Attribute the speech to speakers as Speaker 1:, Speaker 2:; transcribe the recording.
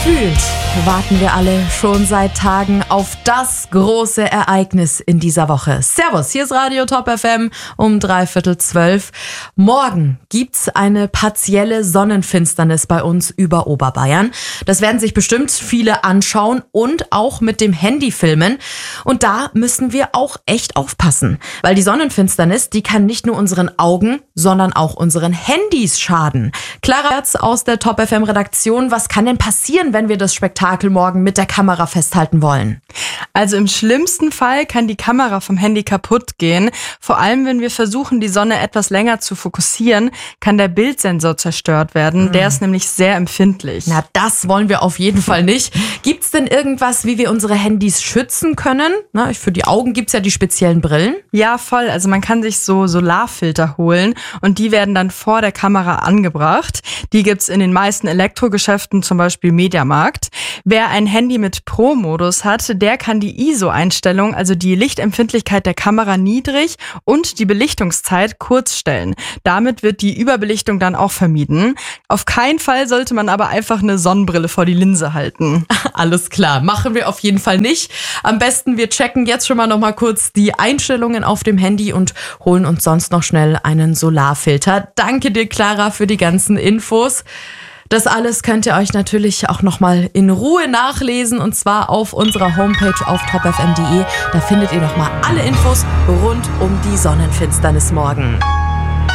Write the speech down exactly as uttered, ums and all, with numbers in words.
Speaker 1: Gefühlt warten wir alle schon seit Tagen auf das große Ereignis in dieser Woche. Servus, hier ist Radio Top F M um dreiviertel zwölf. Morgen gibt's eine partielle Sonnenfinsternis bei uns über Oberbayern. Das werden sich bestimmt viele anschauen und auch mit dem Handy filmen. Und da müssen wir auch echt aufpassen, weil die Sonnenfinsternis, die kann nicht nur unseren Augen, sondern auch unseren Handys schaden. Clara Herz aus der Top F M Redaktion, was kann denn passieren, wenn wir das Spektakel morgen mit der Kamera festhalten wollen?
Speaker 2: Also im schlimmsten Fall kann die Kamera vom Handy kaputt gehen. Vor allem, wenn wir versuchen, die Sonne etwas länger zu fokussieren, kann der Bildsensor zerstört werden. Mhm. Der ist nämlich sehr empfindlich.
Speaker 1: Na, das wollen wir auf jeden Fall nicht. Gibt's denn irgendwas, wie wir unsere Handys schützen können? Na, für die Augen gibt's ja die speziellen Brillen.
Speaker 2: Ja, voll. Also man kann sich so Solarfilter holen und die werden dann vor der Kamera angebracht. Die gibt's in den meisten Elektrogeschäften, zum Beispiel Mediamarkt. Wer ein Handy mit Pro-Modus hat, der kann die I S O-Einstellung, also die Lichtempfindlichkeit der Kamera, niedrig und die Belichtungszeit kurz stellen. Damit wird die Überbelichtung dann auch vermieden. Auf keinen Fall sollte man aber einfach eine Sonnenbrille vor die Linse halten.
Speaker 1: Alles klar, machen wir auf jeden Fall nicht. Am besten, wir checken jetzt schon mal noch mal kurz die Einstellungen auf dem Handy und holen uns sonst noch schnell einen Solarfilter. Danke dir, Clara, für die ganzen Infos. Das alles könnt ihr euch natürlich auch nochmal in Ruhe nachlesen und zwar auf unserer Homepage auf top f m punkt d e. Da findet ihr nochmal alle Infos rund um die Sonnenfinsternis morgen.